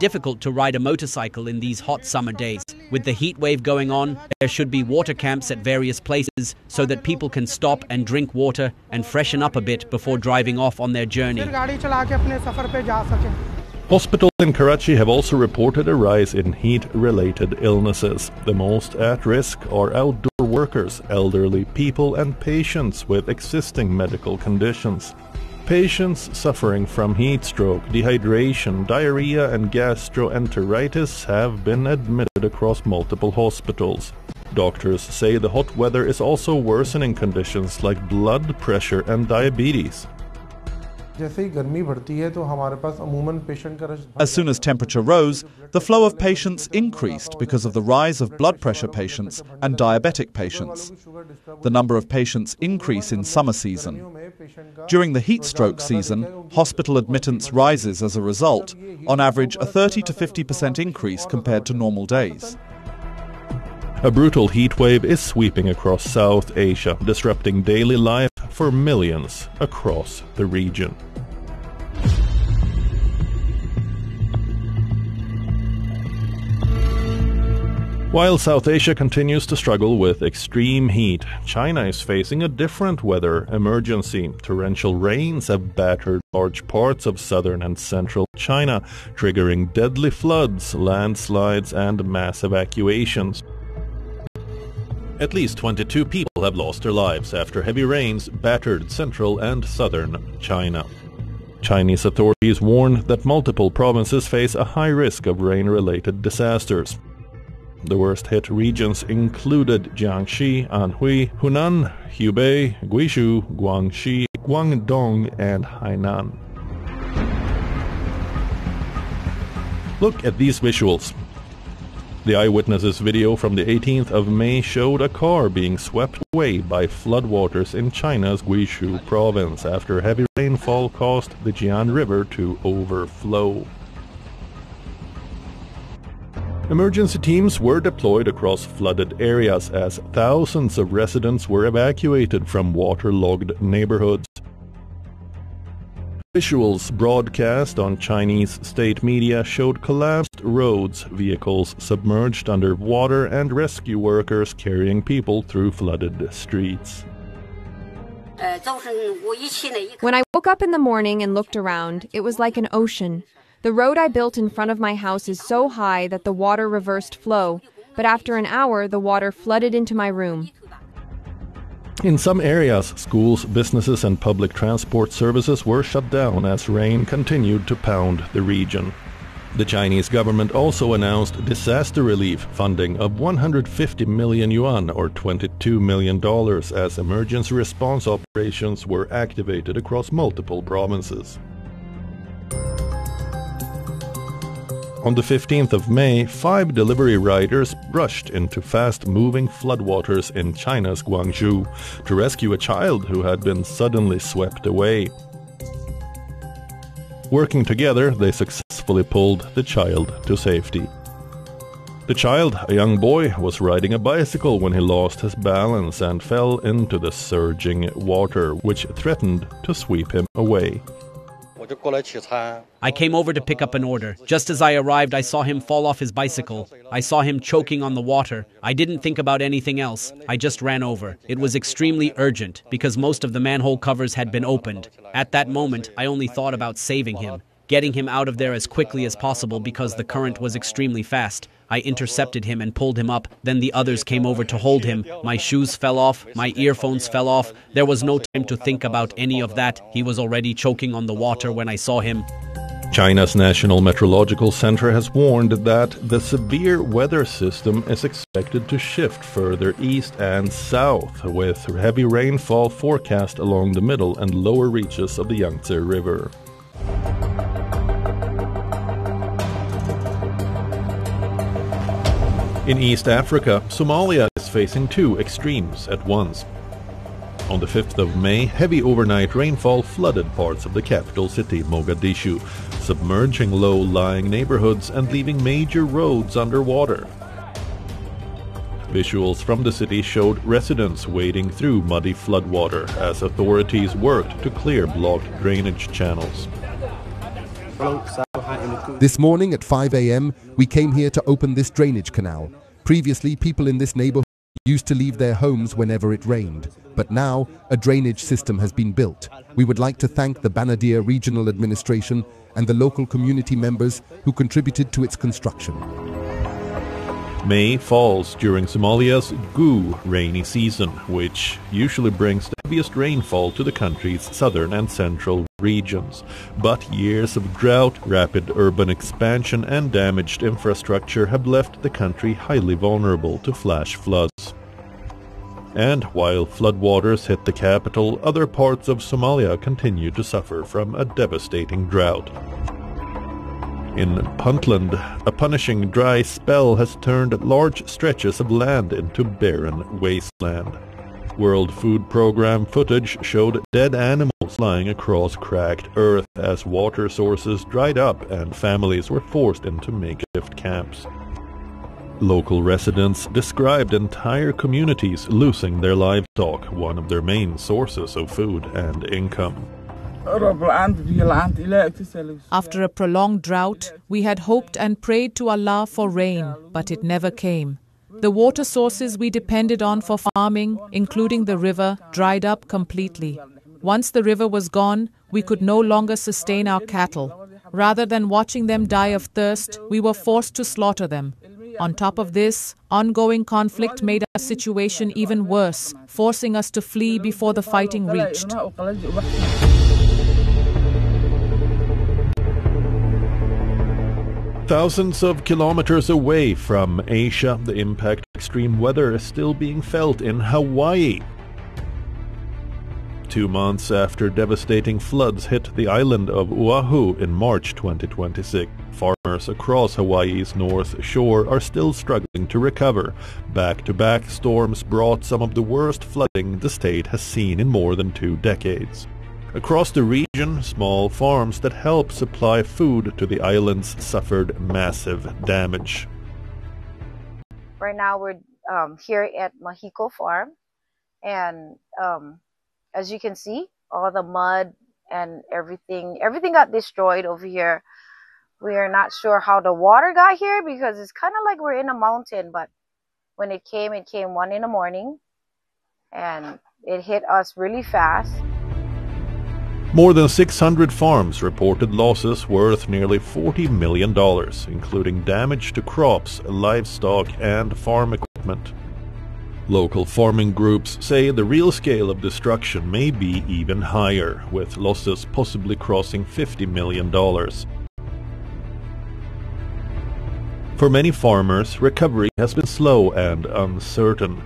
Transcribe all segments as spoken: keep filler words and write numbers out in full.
difficult to ride a motorcycle in these hot summer days. With the heat wave going on, there should be water camps at various places so that people can stop and drink water and freshen up a bit before driving off on their journey. Hospitals in Karachi have also reported a rise in heat-related illnesses. The most at risk are outdoor workers, elderly people and patients with existing medical conditions. Patients suffering from heat stroke, dehydration, diarrhea and gastroenteritis have been admitted across multiple hospitals. Doctors say the hot weather is also worsening conditions like blood pressure and diabetes. As soon as temperature rose, the flow of patients increased because of the rise of blood pressure patients and diabetic patients. The number of patients increase in summer season. During the heat stroke season, hospital admittance rises as a result, on average a thirty to fifty percent increase compared to normal days. A brutal heat wave is sweeping across South Asia, disrupting daily life for millions across the region. While South Asia continues to struggle with extreme heat, China is facing a different weather emergency. Torrential rains have battered large parts of southern and central China, triggering deadly floods, landslides, and mass evacuations. At least twenty-two people have lost their lives after heavy rains battered central and southern China. Chinese authorities warn that multiple provinces face a high risk of rain-related disasters. The worst-hit regions included Jiangxi, Anhui, Hunan, Hubei, Guizhou, Guangxi, Guangdong, and Hainan. Look at these visuals. The eyewitnesses' video from the eighteenth of May showed a car being swept away by floodwaters in China's Guizhou province after heavy rainfall caused the Jian River to overflow. Emergency teams were deployed across flooded areas as thousands of residents were evacuated from waterlogged neighborhoods. Visuals broadcast on Chinese state media showed collapsed roads, vehicles submerged under water, and rescue workers carrying people through flooded streets. When I woke up in the morning and looked around, it was like an ocean. The road I built in front of my house is so high that the water reversed flow, but after an hour the water flooded into my room. In some areas, schools, businesses and public transport services were shut down as rain continued to pound the region. The Chinese government also announced disaster relief funding of one hundred fifty million yuan or twenty-two million dollars as emergency response operations were activated across multiple provinces. On the fifteenth of May, five delivery riders rushed into fast-moving floodwaters in China's Guangzhou to rescue a child who had been suddenly swept away. Working together, they successfully pulled the child to safety. The child, a young boy, was riding a bicycle when he lost his balance and fell into the surging water, which threatened to sweep him away. I came over to pick up an order. Just as I arrived, I saw him fall off his bicycle. I saw him choking on the water. I didn't think about anything else. I just ran over. It was extremely urgent because most of the manhole covers had been opened. At that moment, I only thought about saving him, getting him out of there as quickly as possible because the current was extremely fast. I intercepted him and pulled him up. Then the others came over to hold him. My shoes fell off. My earphones fell off. There was no time to think about any of that. He was already choking on the water when I saw him. China's National Meteorological Center has warned that the severe weather system is expected to shift further east and south, with heavy rainfall forecast along the middle and lower reaches of the Yangtze River. In East Africa, Somalia is facing two extremes at once. On the fifth of May, heavy overnight rainfall flooded parts of the capital city, Mogadishu, submerging low-lying neighborhoods and leaving major roads underwater. Visuals from the city showed residents wading through muddy floodwater as authorities worked to clear blocked drainage channels. This morning at five a m we came here to open this drainage canal. Previously, people in this neighborhood used to leave their homes whenever it rained, but now a drainage system has been built. We would like to thank the Banadir Regional Administration and the local community members who contributed to its construction. May falls during Somalia's Gu rainy season, which usually brings the heaviest rainfall to the country's southern and central regions. But years of drought, rapid urban expansion and damaged infrastructure have left the country highly vulnerable to flash floods. And while floodwaters hit the capital, other parts of Somalia continue to suffer from a devastating drought. In Puntland, a punishing dry spell has turned large stretches of land into barren wasteland. World Food Programme footage showed dead animals lying across cracked earth as water sources dried up and families were forced into makeshift camps. Local residents described entire communities losing their livestock, one of their main sources of food and income. After a prolonged drought, we had hoped and prayed to Allah for rain, but it never came. The water sources we depended on for farming, including the river, dried up completely. Once the river was gone, we could no longer sustain our cattle. Rather than watching them die of thirst, we were forced to slaughter them. On top of this, ongoing conflict made our situation even worse, forcing us to flee before the fighting reached. Thousands of kilometers away from Asia, the impact of extreme weather is still being felt in Hawaii. Two months after devastating floods hit the island of Oahu in March twenty twenty-six, farmers across Hawaii's north shore are still struggling to recover. Back-to-back storms brought some of the worst flooding the state has seen in more than two decades. Across the region, small farms that help supply food to the islands suffered massive damage. Right now we're um, here at Mahiko Farm, and um, as you can see, all the mud and everything, everything got destroyed over here. We are not sure how the water got here because it's kind of like we're in a mountain, but when it came, it came one in the morning and it hit us really fast. More than six hundred farms reported losses worth nearly forty million dollars, including damage to crops, livestock, and farm equipment. Local farming groups say the real scale of destruction may be even higher, with losses possibly crossing fifty million dollars. For many farmers, recovery has been slow and uncertain.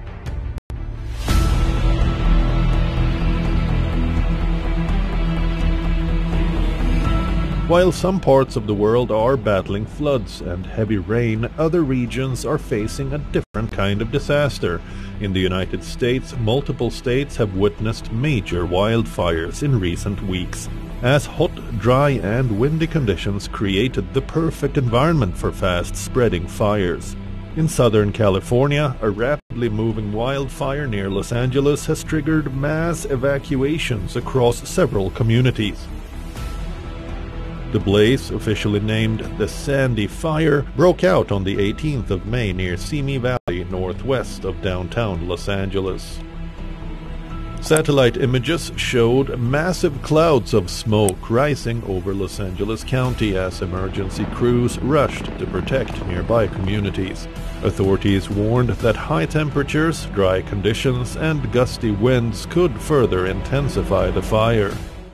While some parts of the world are battling floods and heavy rain, other regions are facing a different kind of disaster. In the United States, multiple states have witnessed major wildfires in recent weeks, as hot, dry and windy conditions created the perfect environment for fast-spreading fires. In Southern California, a rapidly moving wildfire near Los Angeles has triggered mass evacuations across several communities. The blaze, officially named the Sandy Fire, broke out on the eighteenth of May near Simi Valley, northwest of downtown Los Angeles. Satellite images showed massive clouds of smoke rising over Los Angeles County as emergency crews rushed to protect nearby communities. Authorities warned that high temperatures, dry conditions, and gusty winds could further intensify the fire.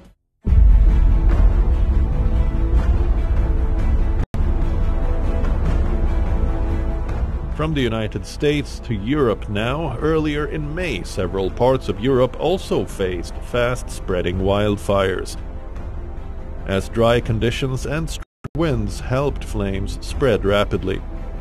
From the United States to Europe now, earlier in May, several parts of Europe also faced fast-spreading wildfires, as dry conditions and strong winds helped flames spread rapidly.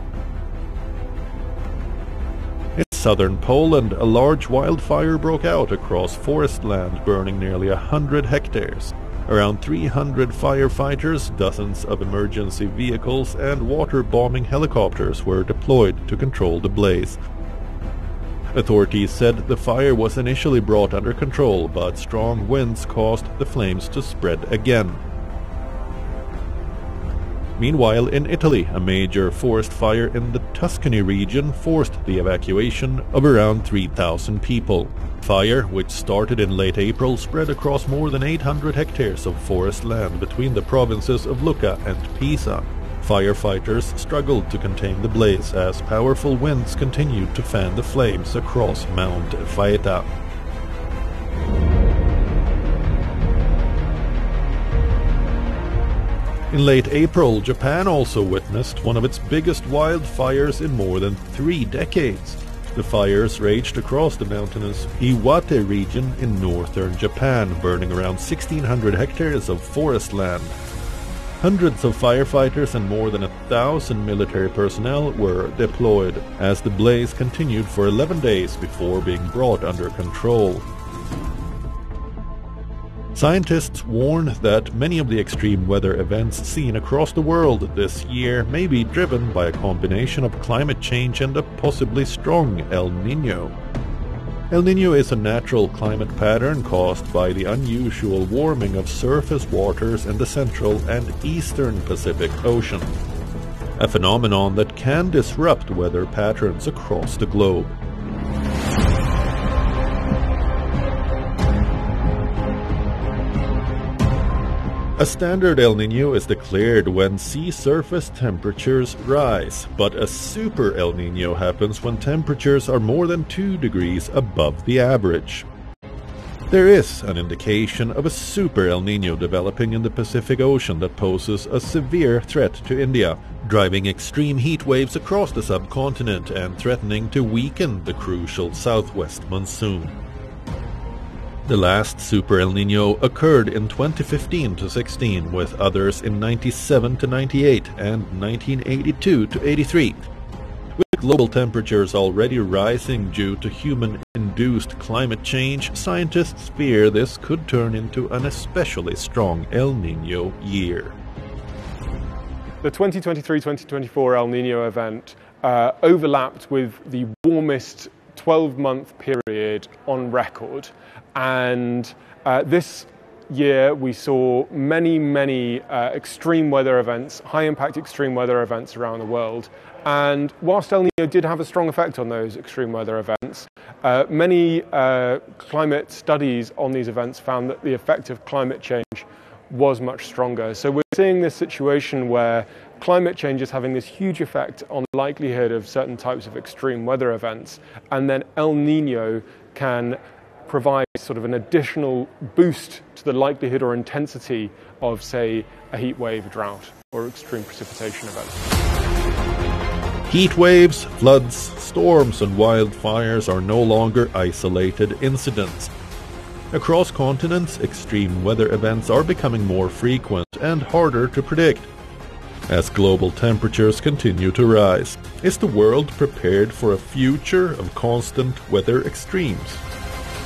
In southern Poland, a large wildfire broke out across forest land, burning nearly a hundred hectares. Around three hundred firefighters, dozens of emergency vehicles, and water-bombing helicopters were deployed to control the blaze. Authorities said the fire was initially brought under control, but strong winds caused the flames to spread again. Meanwhile, in Italy, a major forest fire in the Tuscany region forced the evacuation of around three thousand people. Fire, which started in late April, spread across more than eight hundred hectares of forest land between the provinces of Lucca and Pisa. Firefighters struggled to contain the blaze as powerful winds continued to fan the flames across Mount Faeta. In late April, Japan also witnessed one of its biggest wildfires in more than three decades. The fires raged across the mountainous Iwate region in northern Japan, burning around sixteen hundred hectares of forest land. Hundreds of firefighters and more than a thousand military personnel were deployed as the blaze continued for eleven days before being brought under control. Scientists warn that many of the extreme weather events seen across the world this year may be driven by a combination of climate change and a possibly strong El Niño. El Niño is a natural climate pattern caused by the unusual warming of surface waters in the central and eastern Pacific Ocean, a phenomenon that can disrupt weather patterns across the globe. A standard El Niño is declared when sea surface temperatures rise, but a super El Niño happens when temperatures are more than two degrees above the average. There is an indication of a super El Niño developing in the Pacific Ocean that poses a severe threat to India, driving extreme heat waves across the subcontinent and threatening to weaken the crucial southwest monsoon. The last Super El Niño occurred in twenty fifteen to sixteen, with others in ninety-seven to ninety-eight and nineteen eighty-two to eighty-three. With global temperatures already rising due to human-induced climate change, scientists fear this could turn into an especially strong El Niño year. The twenty twenty-three twenty twenty-four El Niño event uh, overlapped with the warmest twelve-month period on record. And uh, this year we saw many, many uh, extreme weather events, high-impact extreme weather events around the world. And whilst El Niño did have a strong effect on those extreme weather events, uh, many uh, climate studies on these events found that the effect of climate change was much stronger. So we're seeing this situation where climate change is having this huge effect on the likelihood of certain types of extreme weather events, and then El Niño can provide sort of an additional boost to the likelihood or intensity of, say, a heat wave, drought, or extreme precipitation event. Heat waves, floods, storms, and wildfires are no longer isolated incidents. Across continents, extreme weather events are becoming more frequent and harder to predict. As global temperatures continue to rise, is the world prepared for a future of constant weather extremes?